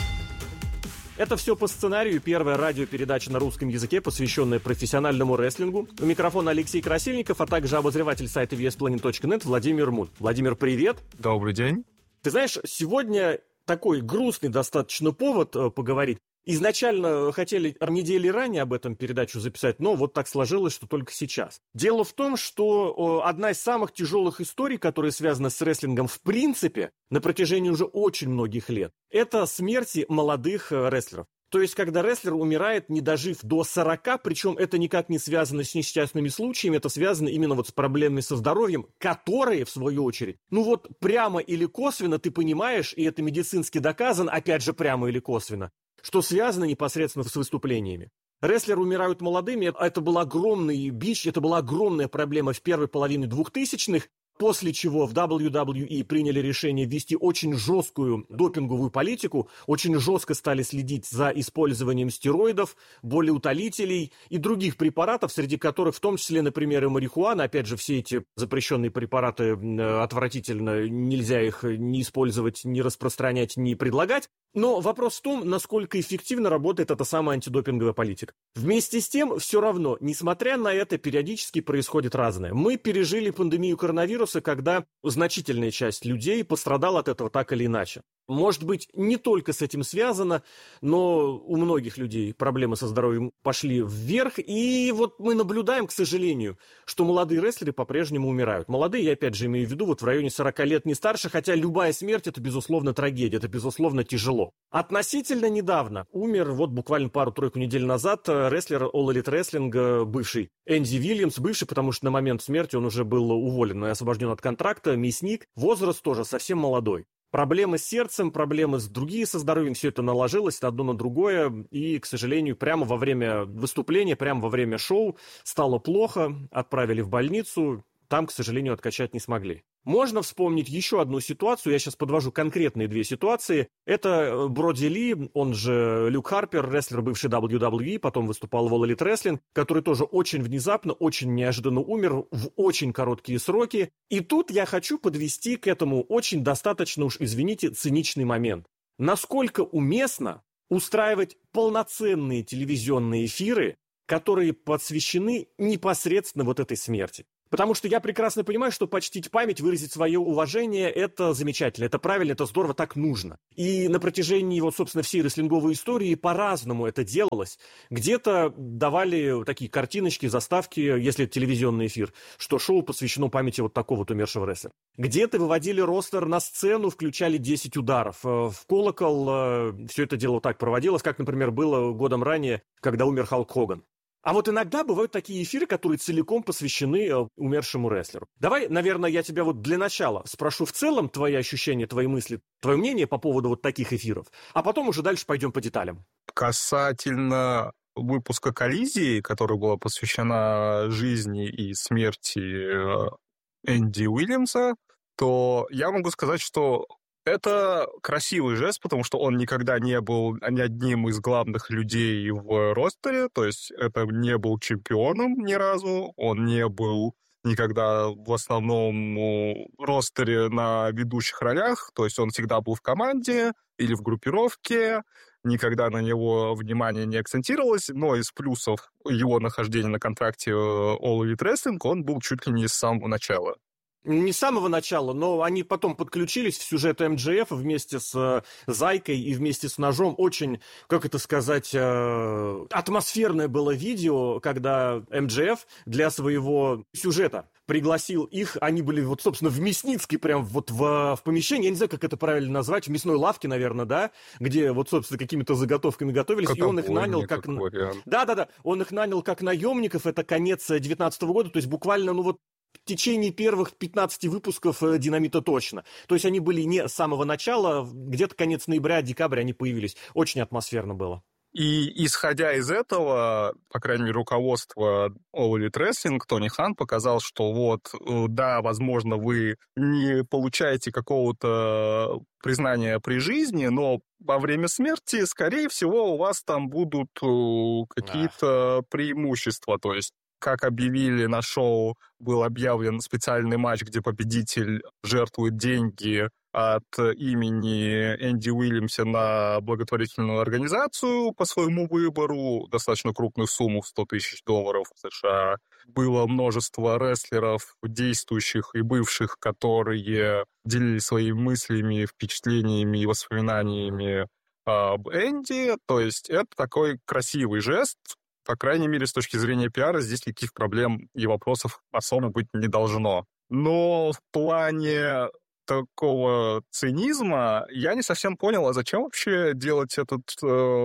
Это все по сценарию. Первая радиопередача на русском языке, посвященная профессиональному рестлингу. У микрофона Алексей Красильников, а также обозреватель сайта ви эс планет точка нет Владимир Мун. Владимир, привет. Добрый день. Ты знаешь, сегодня такой грустный достаточно повод э, поговорить. Изначально хотели недели ранее об этом передачу записать, но вот так сложилось, что только сейчас. Дело в том, что э, одна из самых тяжелых историй, которая связана с рестлингом в принципе, на протяжении уже очень многих лет, это смерти молодых э, рестлеров. То есть, когда рестлер умирает, не дожив до сорока, причем это никак не связано с несчастными случаями, это связано именно вот с проблемами со здоровьем, которые, в свою очередь, ну вот прямо или косвенно ты понимаешь, и это медицински доказано, опять же прямо или косвенно, что связано непосредственно с выступлениями. Рестлеры умирают молодыми, это был огромный бич, это была огромная проблема в первой половине двухтысячных, после чего в дабл ю дабл ю и приняли решение ввести очень жесткую допинговую политику, очень жестко стали следить за использованием стероидов, болеутолителей и других препаратов, среди которых в том числе, например, и марихуана. Опять же, все эти запрещенные препараты отвратительно, нельзя их ни использовать, ни распространять, ни предлагать. Но вопрос в том, насколько эффективно работает эта самая антидопинговая политика. Вместе с тем, все равно, несмотря на это, периодически происходит разное. Мы пережили пандемию коронавируса, когда значительная часть людей пострадала от этого так или иначе. Может быть, не только с этим связано, но у многих людей проблемы со здоровьем пошли вверх. И вот мы наблюдаем, к сожалению, что молодые рестлеры по-прежнему умирают. Молодые, я опять же имею в виду, вот в районе сорока лет, не старше, хотя любая смерть – это, безусловно, трагедия, это, безусловно, тяжело. Относительно недавно умер, вот буквально пару-тройку недель назад, рестлер All Elite Wrestling, бывший Энди Вильямс, бывший, потому что на момент смерти он уже был уволен и освобожден от контракта, мясник, возраст тоже совсем молодой. Проблемы с сердцем, проблемы с другие со здоровьем, все это наложилось одно на другое, и, к сожалению, прямо во время выступления, прямо во время шоу стало плохо, отправили в больницу, там, к сожалению, откачать не смогли. Можно вспомнить еще одну ситуацию, я сейчас подвожу конкретные две ситуации. Это Броди Ли, он же Люк Харпер, рестлер, бывший дабл ю дабл ю и, потом выступал в All Elite Wrestling, который тоже очень внезапно, очень неожиданно умер в очень короткие сроки. И тут я хочу подвести к этому очень достаточно уж, извините, циничный момент. Насколько уместно устраивать полноценные телевизионные эфиры, которые посвящены непосредственно вот этой смерти. Потому что я прекрасно понимаю, что почтить память, выразить свое уважение – это замечательно, это правильно, это здорово, так нужно. И на протяжении, вот, собственно, всей рестлинговой истории по-разному это делалось. Где-то давали такие картиночки, заставки, если это телевизионный эфир, что шоу посвящено памяти вот такого вот умершего рестлера. Где-то выводили ростер на сцену, включали десять ударов. В колокол все это дело так проводилось, как, например, было годом ранее, когда умер Халк Хоган. А вот иногда бывают такие эфиры, которые целиком посвящены э, умершему рестлеру. Давай, наверное, я тебя вот для начала спрошу в целом твои ощущения, твои мысли, твое мнение по поводу вот таких эфиров, а потом уже дальше пойдем по деталям. Касательно выпуска «Коллизии», которая была посвящена жизни и смерти Энди Уильямса, то я могу сказать, что это красивый жест, потому что он никогда не был ни одним из главных людей в ростере, то есть это не был чемпионом ни разу, он не был никогда в основном ростере на ведущих ролях, то есть он всегда был в команде или в группировке, никогда на него внимание не акцентировалось, но из плюсов его нахождения на контракте All Elite Wrestling он был чуть ли не с самого начала. Не с самого начала, но они потом подключились в сюжет эм джей эф вместе с э, Зайкой и вместе с Ножом. Очень, как это сказать, э, атмосферное было видео, когда эм джей эф для своего сюжета пригласил их. Они были, вот, собственно, в Мясницкой, прям вот в, в помещении, я не знаю, как это правильно назвать, в мясной лавке, наверное, да, где вот, собственно, какими-то заготовками готовились, как и он их нанял как... Да-да-да, он их нанял как наемников, это конец девятнадцатого года, то есть буквально, ну вот, в течение первых пятнадцати выпусков «Динамита» точно. То есть они были не с самого начала, где-то конец ноября, декабря они появились. Очень атмосферно было. И исходя из этого, по крайней мере, руководство All Elite Wrestling, Тони Хан показал, что вот, да, возможно, вы не получаете какого-то признания при жизни, но во время смерти, скорее всего, у вас там будут какие-то преимущества, то есть как объявили на шоу, был объявлен специальный матч, где победитель жертвует деньги от имени Энди Уильямса на благотворительную организацию по своему выбору, достаточно крупную сумму в сто тысяч долларов США. Было множество рестлеров, действующих и бывших, которые делились своими мыслями, впечатлениями и воспоминаниями об Энди. То есть это такой красивый жест. По крайней мере, с точки зрения пиара, здесь никаких проблем и вопросов особо быть не должно. Но в плане такого цинизма я не совсем понял, а зачем вообще делать этот э,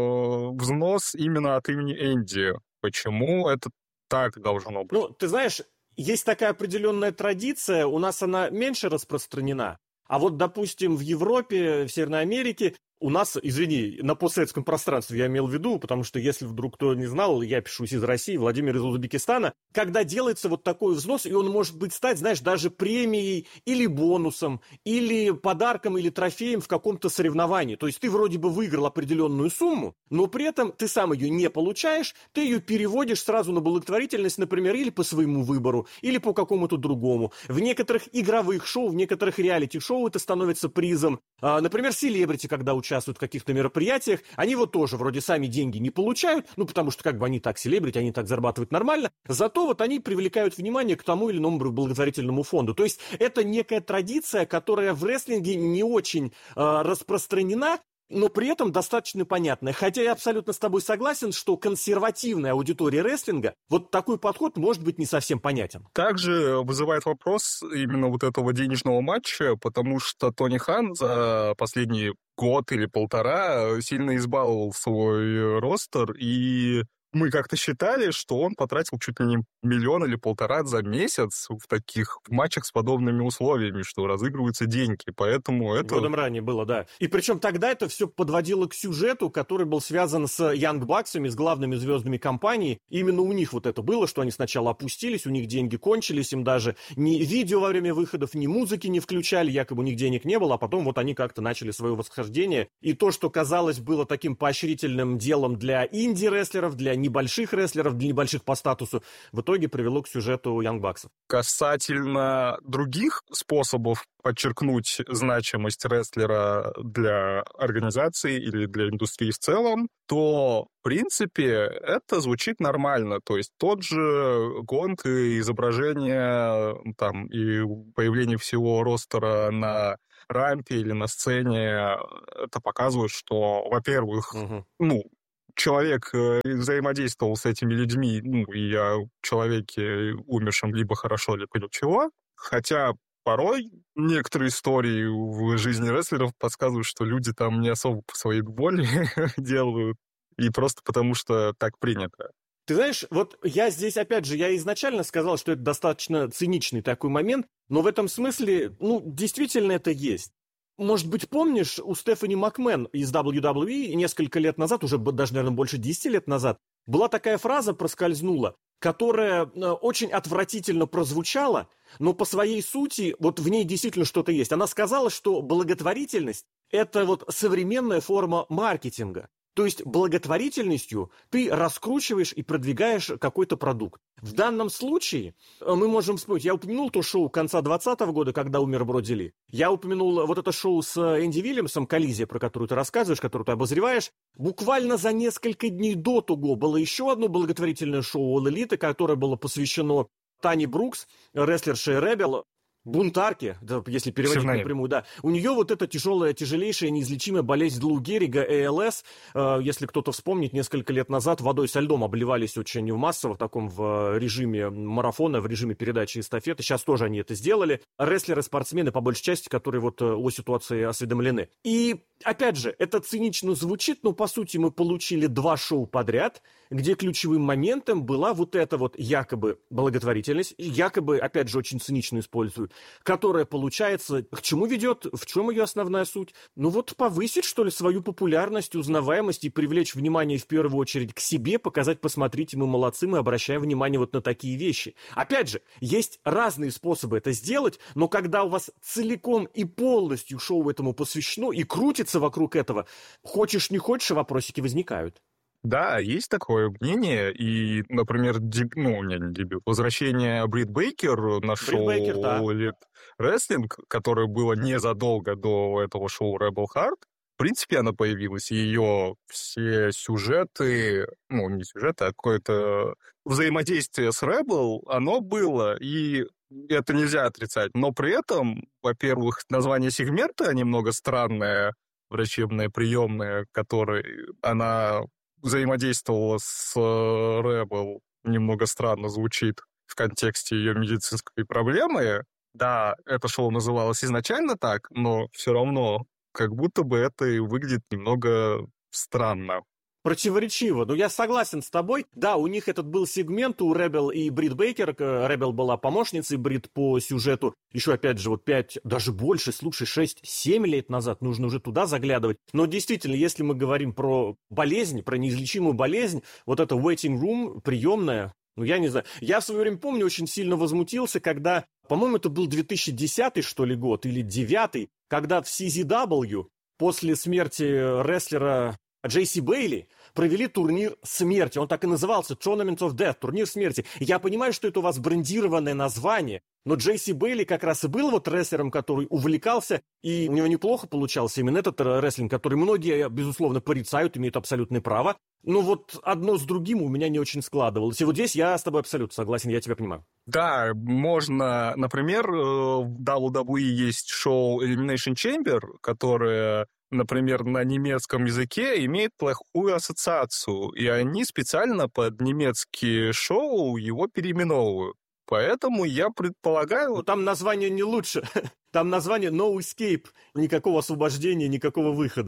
взнос именно от имени Энди? Почему это так должно быть? Ну, ты знаешь, есть такая определенная традиция, у нас она меньше распространена. А вот, допустим, в Европе, в Северной Америке у нас, извини, на постсоветском пространстве я имел в виду, потому что, если вдруг кто не знал, я пишусь из России, Владимир из Узбекистана, когда делается вот такой взнос, и он может быть стать, знаешь, даже премией или бонусом, или подарком, или трофеем в каком-то соревновании. То есть ты вроде бы выиграл определенную сумму, но при этом ты сам ее не получаешь, ты ее переводишь сразу на благотворительность, например, или по своему выбору, или по какому-то другому. В некоторых игровых шоу, в некоторых реалити-шоу это становится призом. А, например, селебрити, когда участвуют участвуют в каких-то мероприятиях, они вот тоже вроде сами деньги не получают, ну, потому что как бы они так селебрити, они так зарабатывают нормально, зато вот они привлекают внимание к тому или иному благотворительному фонду. То есть это некая традиция, которая в рестлинге не очень э, распространена, но при этом достаточно понятная. Хотя я абсолютно с тобой согласен, что консервативная аудитория рестлинга, вот такой подход может быть не совсем понятен. Также вызывает вопрос именно вот этого денежного матча, потому что Тони Хан за последний год или полтора сильно избаловал свой ростер, и мы как-то считали, что он потратил чуть ли не миллион или полтора за месяц в таких матчах с подобными условиями, что разыгрываются деньги, поэтому это... Годом ранее было, да. И причем тогда это все подводило к сюжету, который был связан с Young Bucks'ами, с главными звездами компании. Именно у них вот это было, что они сначала опустились, у них деньги кончились, им даже ни видео во время выходов, ни музыки не включали, якобы у них денег не было, а потом вот они как-то начали свое восхождение. И то, что казалось было таким поощрительным делом для инди-рестлеров, для небольших рестлеров, для небольших по статусу, в итоге привело к сюжету Young Bucks'ов. Касательно других способов подчеркнуть значимость рестлера для организации или для индустрии в целом, то, в принципе, это звучит нормально. То есть тот же гонг и изображение там, и появление всего ростера на рампе или на сцене, это показывает, что, во-первых, угу. ну, человек взаимодействовал с этими людьми, ну, и о человеке умершем либо хорошо, либо ничего. Хотя порой некоторые истории в жизни рестлеров подсказывают, что люди там не особо по своей воле делают, и просто потому что так принято. Ты знаешь, вот я здесь, опять же, я изначально сказал, что это достаточно циничный такой момент, но в этом смысле, ну, действительно это есть. Может быть, помнишь, у Стефани Макмен из дабл ю дабл ю и несколько лет назад, уже даже, наверное, больше десяти лет назад, была такая фраза, проскользнула, которая очень отвратительно прозвучала, но по своей сути, вот в ней действительно что-то есть. Она сказала, что благотворительность – это вот современная форма маркетинга. То есть благотворительностью ты раскручиваешь и продвигаешь какой-то продукт. В данном случае мы можем вспомнить, я упомянул то шоу конца двадцатого года, когда умер Броди Ли. Я упомянул вот это шоу с Энди Вильямсом «Коллизия», про которую ты рассказываешь, которую ты обозреваешь. Буквально за несколько дней до того было еще одно благотворительное шоу All Elite, которое было посвящено Тани Брукс, рестлерше Ребел, бунтарки, если переводить Севнаев. Напрямую, да. У нее вот эта тяжелая, тяжелейшая, неизлечимая болезнь Лу Геррига, эй эл эс. Э, если кто-то вспомнит, несколько лет назад водой со льдом обливались очень массово в таком в режиме марафона, в режиме передачи эстафеты. Сейчас тоже они это сделали. Рестлеры, спортсмены, по большей части, которые вот о ситуации осведомлены. И, опять же, это цинично звучит, но, по сути, мы получили два шоу подряд, где ключевым моментом была вот эта вот якобы благотворительность, якобы, опять же, очень цинично использую, которая, получается, к чему ведет, в чем ее основная суть? Ну вот повысить, что ли, свою популярность, узнаваемость и привлечь внимание в первую очередь к себе, показать, посмотрите, мы молодцы, мы обращаем внимание вот на такие вещи. Опять же, есть разные способы это сделать, но когда у вас целиком и полностью шоу этому посвящено и крутится вокруг этого, хочешь не хочешь, вопросики возникают. Да, есть такое мнение, и, например, деб... ну, не, не дебют, возвращение Брит Бейкер на шоу Бейкер, да. Elite Wrestling, которое было незадолго до этого шоу Rebel Heart, в принципе, она появилась, и ее все сюжеты, ну, не сюжеты, а какое-то взаимодействие с Rebel, оно было, и это нельзя отрицать. Но при этом, во-первых, название сегмента немного странное, врачебное, приемное, которое она взаимодействовала с Rebel, немного странно звучит в контексте ее медицинской проблемы. Да, это шоу называлось изначально так, но все равно как будто бы это и выглядит немного странно. Противоречиво. Но я согласен с тобой. Да, у них этот был сегмент, у Ребел и Брит Бейкер. Ребел была помощницей Брит по сюжету. Еще, опять же, вот пять, даже больше, слушай, шесть-семь лет назад. Нужно уже туда заглядывать. Но действительно, если мы говорим про болезнь, про неизлечимую болезнь, вот это waiting room, приемная, ну, я не знаю. Я в свое время помню, очень сильно возмутился, когда, по-моему, это был две тысячи десятый, что ли, год, или девятый, когда в си зет дабл ю после смерти рестлера Джей Си Бейли провели турнир смерти. Он так и назывался, Tournament of Death, турнир смерти. Я понимаю, что это у вас брендированное название, но Джей Си Бейли как раз и был вот рестлером, который увлекался, и у него неплохо получался именно этот рестлинг, который многие, безусловно, порицают, имеют абсолютное право. Но вот одно с другим у меня не очень складывалось. И вот здесь я с тобой абсолютно согласен, я тебя понимаю. Да, можно, например, в дабл ю дабл ю и есть шоу Elimination Chamber, которое, например, на немецком языке имеет плохую ассоциацию, и они специально под немецкие шоу его переименовывают. Поэтому я предполагаю... Ну, там название не лучше. Там название No Escape. Никакого освобождения, никакого выхода.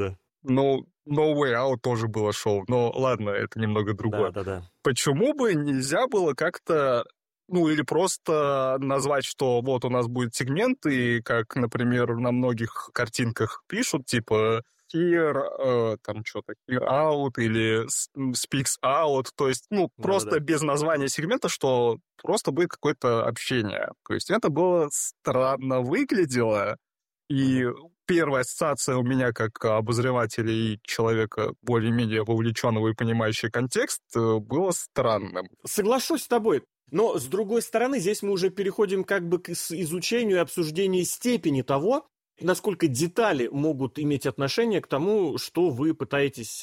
Ну, No Way Out тоже было шоу, но ладно, это немного другое. Да, да, да. Почему бы нельзя было как-то, ну, или просто назвать, что вот у нас будет сегмент, и как, например, на многих картинках пишут, типа here, э, там что-то, here out или speaks out, то есть, ну, да, просто да. без названия сегмента, что просто будет какое-то общение. То есть это было странно выглядело, и первая ассоциация у меня как обозревателя и человека более-менее вовлеченного и понимающего контекст было странным. Соглашусь с тобой. Но, с другой стороны, здесь мы уже переходим как бы к изучению и обсуждению степени того, насколько детали могут иметь отношение к тому, что вы пытаетесь,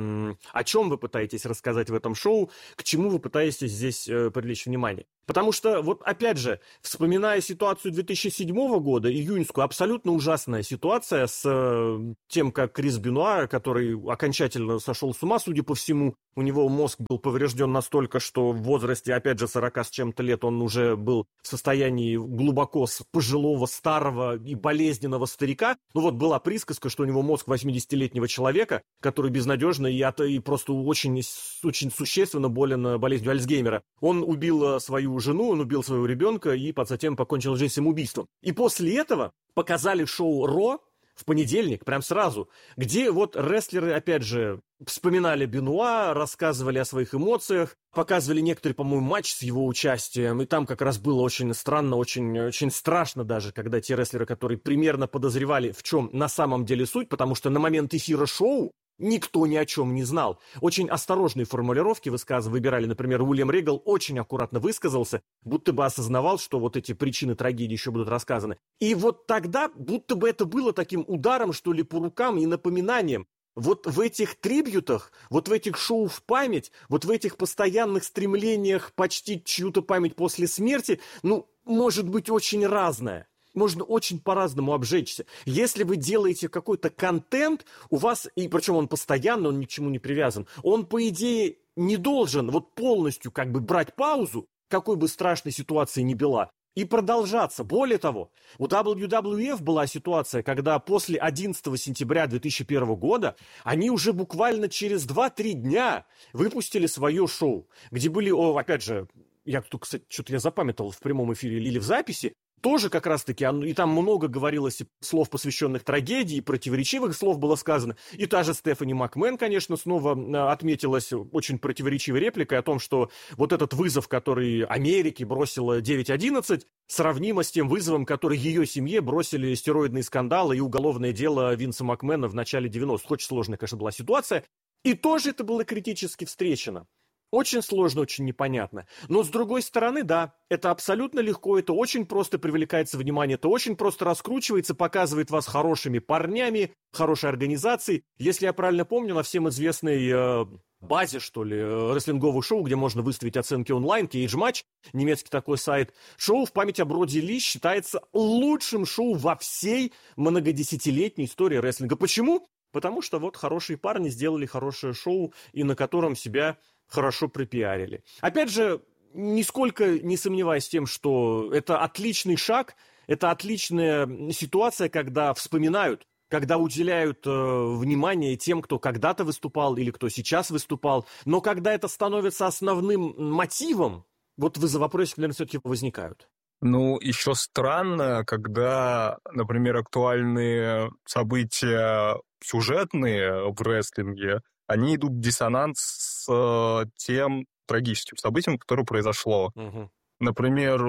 о чем вы пытаетесь рассказать в этом шоу, к чему вы пытаетесь здесь привлечь внимание. Потому что, вот опять же, вспоминая ситуацию две тысячи седьмого года, июньскую, абсолютно ужасная ситуация с тем, как Крис Бенуа, который окончательно сошел с ума, судя по всему, у него мозг был поврежден настолько, что в возрасте, опять же, сорока с чем-то лет он уже был в состоянии глубоко пожилого, старого и болезненного старика. Ну вот была присказка, что у него мозг восьмидесятилетнего человека, который безнадежно и, и просто очень, очень существенно болен болезнью Альцгеймера. Он убил свою жену, он убил своего ребенка и затем покончил жизнь самоубийством. И после этого показали шоу «Ро» в понедельник, прям сразу, где вот рестлеры, опять же, вспоминали Бенуа, рассказывали о своих эмоциях, показывали некоторые, по-моему, матч с его участием, и там как раз было очень странно, очень, очень страшно даже, когда те рестлеры, которые примерно подозревали, в чем на самом деле суть, потому что на момент эфира шоу никто ни о чем не знал. Очень осторожные формулировки высказывали, выбирали, например, Уильям Ригл очень аккуратно высказался, будто бы осознавал, что вот эти причины трагедии еще будут рассказаны. И вот тогда будто бы это было таким ударом, что ли, по рукам и напоминанием. Вот в этих трибьютах, вот в этих шоу в память, вот в этих постоянных стремлениях почтить чью-то память после смерти, ну, может быть очень разное. Можно очень по-разному обжечься. Если вы делаете какой-то контент, у вас, и причем он постоянно, он ни к чему не привязан, он, по идее, не должен вот полностью как бы брать паузу, какой бы страшной ситуации ни была, и продолжаться. Более того, у дабл ю дабл ю эф была ситуация, когда после одиннадцатого сентября две тысячи первого года они уже буквально через два-три дня выпустили свое шоу, где были, о, опять же, я тут, кстати, что-то я запамятовал в прямом эфире или в записи, тоже как раз-таки, и там много говорилось слов, посвященных трагедии, противоречивых слов было сказано. И та же Стефани Макмен, конечно, снова отметилась очень противоречивой репликой о том, что вот этот вызов, который Америке бросила девять одиннадцать, сравнимо с тем вызовом, который ее семье бросили стероидные скандалы и уголовное дело Винса Макмена в начале девяностых. Очень сложная, конечно, была ситуация. И тоже это было критически встречено. Очень сложно, очень непонятно. Но, с другой стороны, да, это абсолютно легко, это очень просто привлекается внимание, это очень просто раскручивается, показывает вас хорошими парнями, хорошей организацией. Если я правильно помню, на всем известной э, базе, что ли, э, рестлинговых шоу, где можно выставить оценки онлайн, Cage Match, немецкий такой сайт, шоу в память о Броди Ли считается лучшим шоу во всей многодесятилетней истории рестлинга. Почему? Потому что вот хорошие парни сделали хорошее шоу, и на котором себя хорошо пропиарили. Опять же, нисколько не сомневаюсь в том, что это отличный шаг, это отличная ситуация, когда вспоминают, когда уделяют э, внимание тем, кто когда-то выступал или кто сейчас выступал. Но когда это становится основным мотивом, вот вопросы, наверное, все-таки возникают. Ну, еще странно, когда, например, актуальные события сюжетные в рестлинге, они идут в диссонанс с э, тем трагическим событием, которое произошло. Угу. Например,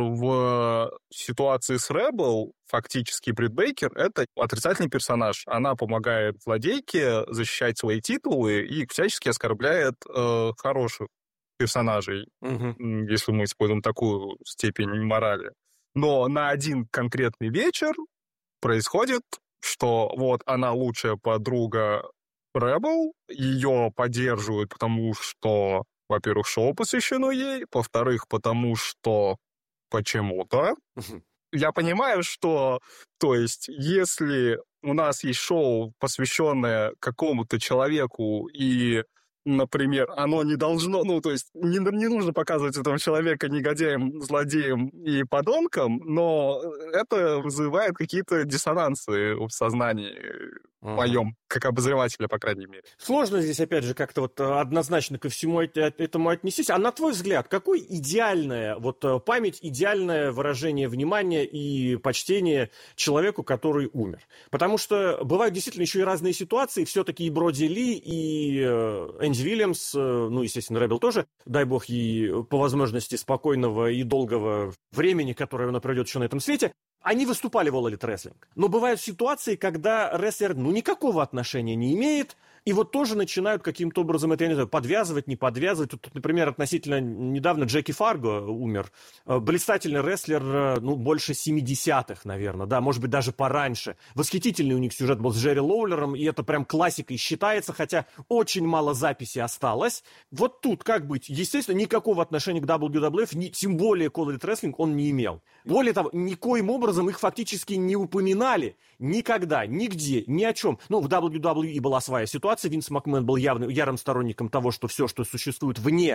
в ситуации с Rebel фактически Брит Бейкер — это отрицательный персонаж. Она помогает злодейке защищать свои титулы и всячески оскорбляет э, хороших персонажей, угу. если мы используем такую степень морали. Но на один конкретный вечер происходит, что вот она лучшая подруга Rebel, ее поддерживают, потому что, во-первых, шоу посвящено ей, во-вторых, потому что почему-то. Угу. Я понимаю, что, то есть, если у нас есть шоу, посвященное какому-то человеку, и, например, оно не должно, ну, то есть, не, не нужно показывать этого человека негодяем, злодеем и подонком, но это вызывает какие-то диссонансы в сознании в моем, как обозревателя, по крайней мере. Сложно здесь, опять же, как-то вот однозначно ко всему этому отнестись. А на твой взгляд, какой идеальная вот память, идеальное выражение внимания и почтения человеку, который умер? Потому что бывают действительно еще и разные ситуации. Все-таки и Броди Ли, и Энди Уильямс, ну, естественно, Ребел тоже, дай бог ей по возможности спокойного и долгого времени, которое она проведет еще на этом свете, они выступали в All Elite Wrestling. Но бывают ситуации, когда рестлер, ну, никакого отношения не имеет, и вот тоже начинают каким-то образом это, я не знаю, подвязывать, не подвязывать. Тут, например, относительно недавно Джеки Фарго умер. Блистательный рестлер, ну, больше семидесятых, наверное, да, может быть, даже пораньше. Восхитительный у них сюжет был с Джерри Лоулером, и это прям классикой считается, хотя очень мало записей осталось. Вот тут как быть? Естественно, никакого отношения к дабл ю дабл ю эф, ни, тем более к All Elite Wrestling, он не имел. Более того, никоим образом их фактически не упоминали никогда, нигде, ни о чем. Ну, в дабл ю дабл ю и была своя ситуация. Винс Макмен был явным, ярым сторонником того, что все, что существует вне